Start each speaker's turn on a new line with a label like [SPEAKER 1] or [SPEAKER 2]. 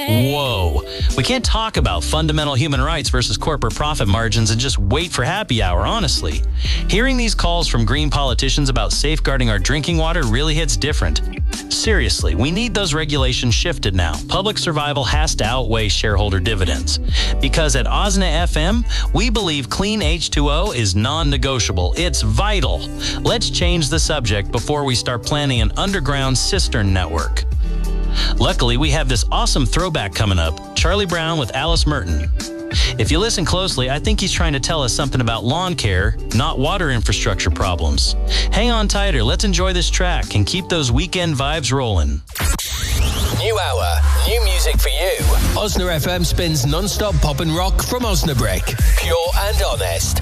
[SPEAKER 1] Whoa. We can't talk about fundamental human rights versus corporate profit margins and just wait for happy hour, honestly. Hearing these calls from green politicians about safeguarding our drinking water really hits different. Seriously, we need those regulations shifted now. Public survival has to outweigh shareholder dividends. Because at OSNA FM, we believe clean H2O is non-negotiable. It's vital. Let's change the subject before we start planning an underground cistern network. Luckily, we have this awesome throwback coming up, Charlie Brown with Alice Merton. If you listen closely, I think he's trying to tell us something about lawn care, not water infrastructure problems. Hang on tighter, let's enjoy this track and keep those weekend vibes rolling.
[SPEAKER 2] New hour, new music for you. OSNA FM spins non-stop pop and rock from Osnabrück. Pure and honest.